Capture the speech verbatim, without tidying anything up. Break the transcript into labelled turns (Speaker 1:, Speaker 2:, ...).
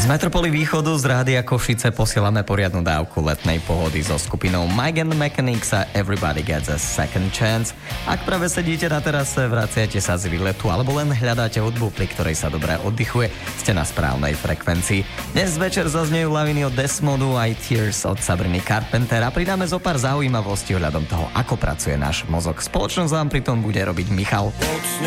Speaker 1: Z Metropoly Východu z Rádia Košice posielame poriadnu dávku letnej pohody so skupinou Mike and the Mechanics a Everybody Gets a Second Chance. Ak práve sedíte na terase, vraciate sa z výletu alebo len hľadáte hudbu, pri ktorej sa dobre oddychuje, ste na správnej frekvencii. Dnes večer zaznejú laviny od Desmodu aj Tears od Sabriny Carpenter a pridáme zo pár zaujímavostí ohľadom toho, ako pracuje náš mozog. Spoločnosť vám pritom bude robiť Michal.